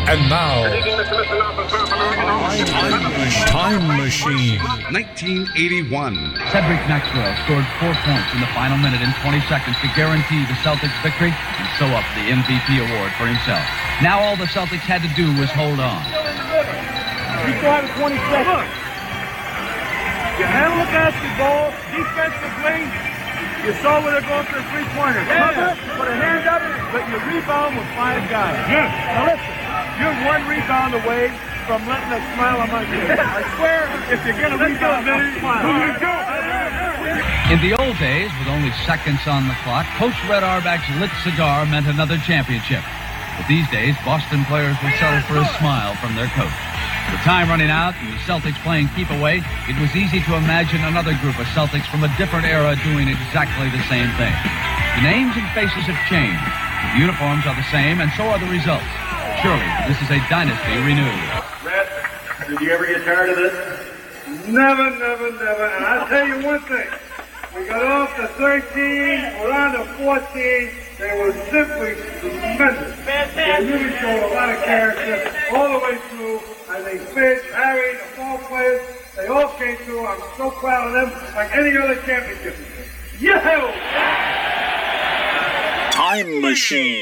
And now, Time Machine. 1981. Cedric Maxwell scored 4 points in the final minute and 20 seconds to guarantee the Celtics victory and sew up the MVP award for himself. Now all the Celtics had to do was hold on. You still have 20 seconds. You handle the basketball, defensively, you saw where they're going for the three-pointer. Cover, put a hand up, but you rebound with 5 guys. Yeah. Now listen, you're 1 rebound away from letting a smile on my face. I swear, if you're going to rebound, I'll smile. In the old days, with only seconds on the clock, Coach Red Auerbach's lit cigar meant another championship. But these days, Boston players will settle for a smile from their coach. With time running out and the Celtics playing keep away, it was easy to imagine another group of Celtics from a different era doing exactly the same thing. The names and faces have changed. The uniforms are the same, and so are the results. Surely, this is a dynasty renewed. Matt, did you ever get tired of this? Never, never, never. And I'll tell you one thing. We got off to 13, we're on to 14. They were simply tremendous. They really showed a lot of character all the way through. I think Fitch, Harry, the ball players, they all came through. I'm so proud of them, like any other championship. Yahoo! Time Machine.